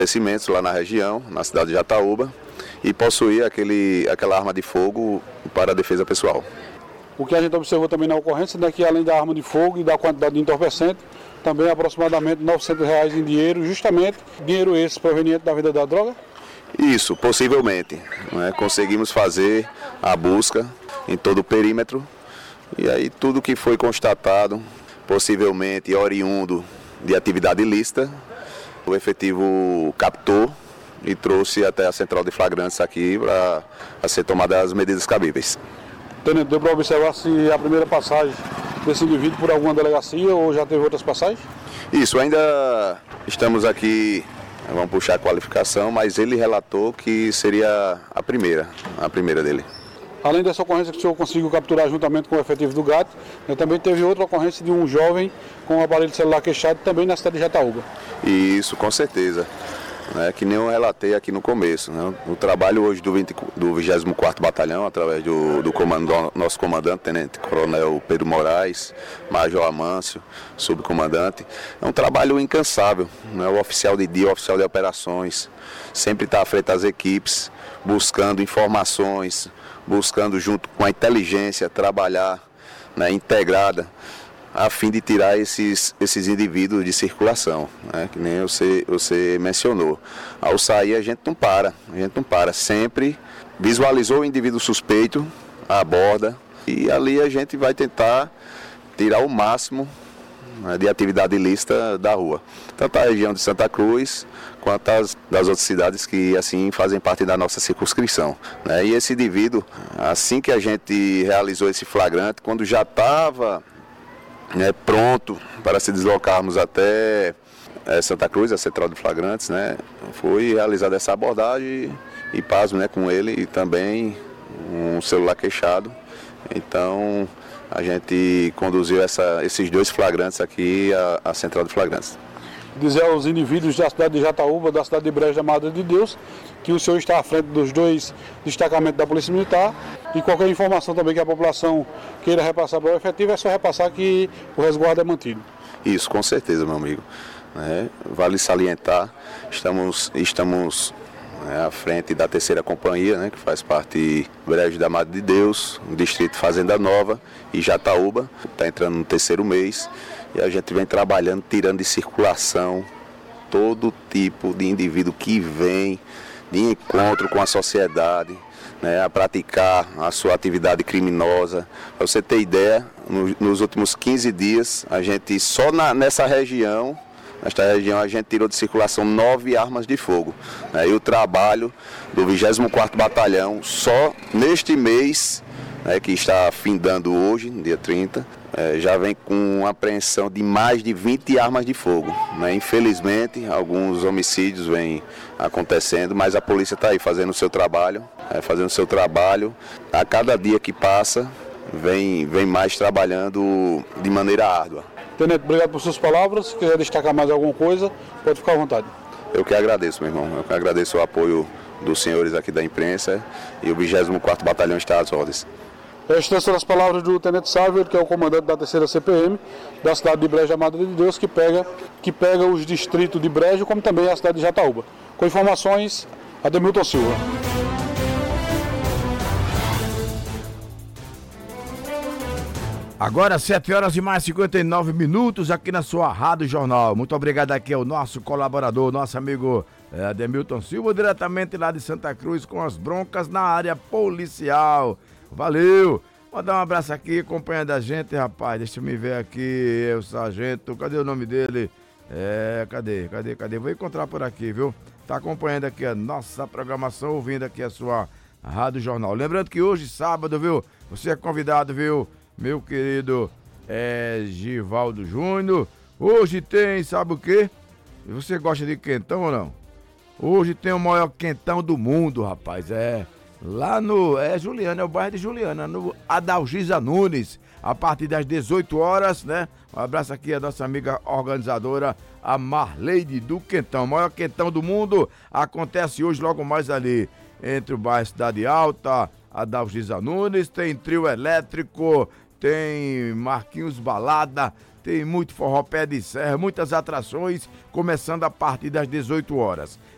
conhecimentos lá na região, na cidade de Jataúba, e possuía aquela arma de fogo para a defesa pessoal. O que a gente observou também na ocorrência é que, além da arma de fogo e da quantidade de entorpecente, também aproximadamente R$900 em dinheiro, justamente dinheiro esse proveniente da venda da droga? Isso, possivelmente. Né? Conseguimos fazer a busca em todo o perímetro, e aí tudo que foi constatado, possivelmente oriundo de atividade ilícita, o efetivo captou e trouxe até a central de flagrantes aqui para ser tomadas as medidas cabíveis. Tenente, deu para observar se a primeira passagem desse indivíduo por alguma delegacia ou já teve outras passagens? Isso, ainda estamos aqui, vamos puxar a qualificação, mas ele relatou que seria a primeira dele. Além dessa ocorrência que o senhor conseguiu capturar juntamente com o efetivo do GAT, também teve outra ocorrência de um jovem com um aparelho celular queixado também na cidade de Jataúba. Isso, com certeza. Que nem eu relatei aqui no começo. Né? O trabalho hoje do 24º Batalhão, através do nosso comandante, Tenente Coronel Pedro Moraes, Major Amâncio, subcomandante, é um trabalho incansável. Né? O oficial de dia, o oficial de operações, sempre está à frente das equipes, buscando informações, buscando junto com a inteligência trabalhar, né, integrada, a fim de tirar esses indivíduos de circulação, né, que nem você mencionou. Ao sair a gente não para, sempre visualizou o indivíduo suspeito, aborda, e ali a gente vai tentar tirar o máximo, né, de atividade ilícita da rua. Tanto a região de Santa Cruz, quanto das outras cidades que assim fazem parte da nossa circunscrição. Né? E esse indivíduo, assim que a gente realizou esse flagrante, quando já estava pronto para se deslocarmos até Santa Cruz, a central de flagrantes, né, foi realizada essa abordagem e pasmo, né, com ele e também um celular queixado. Então a gente conduziu esses 2 flagrantes aqui à central de flagrantes. Dizer aos indivíduos da cidade de Jataúba, da cidade de Brejo da Madre de Deus, que o senhor está à frente dos 2 destacamentos da Polícia Militar, e qualquer informação também que a população queira repassar para o efetivo, é só repassar que o resguardo é mantido. Isso, com certeza, meu amigo. Vale salientar, estamos à frente da 3ª Companhia, né, que faz parte do Brejo da Madre de Deus, Distrito Fazenda Nova e Jataúba, está entrando no 3º mês, e a gente vem trabalhando, tirando de circulação todo tipo de indivíduo que vem de encontro com a sociedade, né, a praticar a sua atividade criminosa. Para você ter ideia, nos últimos 15 dias, a gente só nesta região a gente tirou de circulação 9 armas de fogo. Né, e o trabalho do 24º Batalhão, só neste mês, né, que está findando hoje, dia 30, já vem com apreensão de mais de 20 armas de fogo. Né? Infelizmente, alguns homicídios vêm acontecendo, mas a polícia está aí fazendo o seu trabalho, A cada dia que passa, vem mais trabalhando de maneira árdua. Tenente, obrigado por suas palavras. Se quiser destacar mais alguma coisa, pode ficar à vontade. Eu que agradeço, meu irmão. Eu que agradeço o apoio dos senhores aqui da imprensa, e o 24º Batalhão está às ordens. Estas são as palavras do Tenente Sávio, que é o comandante da 3ª CPM, da cidade de Brejo da Madre de Deus, que pega os distritos de Brejo, como também a cidade de Jataúba. Com informações, Ademilton Silva. Agora 7h mais 59 aqui na sua Rádio Jornal. Muito obrigado aqui ao nosso colaborador, nosso amigo Ademilton Silva, diretamente lá de Santa Cruz, com as broncas na área policial. Valeu! Mandar um abraço aqui, acompanhando a gente, rapaz. Deixa eu me ver aqui, o sargento. Cadê o nome dele? Cadê? Vou encontrar por aqui, viu? Tá acompanhando aqui a nossa programação, ouvindo aqui a sua Rádio Jornal. Lembrando que hoje, sábado, viu? Você é convidado, viu? Meu querido Givaldo Júnior. Hoje tem, sabe o quê? Você gosta de quentão ou não? Hoje tem o maior quentão do mundo, rapaz. Lá no Juliana, é o bairro de Juliana, no Adalgisa Nunes, a partir das 18 horas, né? Um abraço aqui à nossa amiga organizadora, a Marleide do Quentão. O maior quentão do mundo acontece hoje, logo mais ali, entre o bairro Cidade Alta, Adalgisa Nunes, tem trio elétrico, tem Marquinhos Balada, tem muito forró pé de serra, muitas atrações, começando a partir das 18 horas.